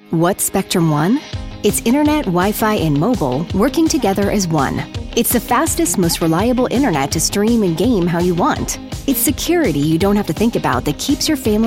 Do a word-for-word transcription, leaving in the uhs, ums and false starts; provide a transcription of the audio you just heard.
What's Spectrum One? It's internet, Wi-Fi, and mobile working together as one. It's the fastest, most reliable internet to stream and game how you want. It's security you don't have to think about that keeps your family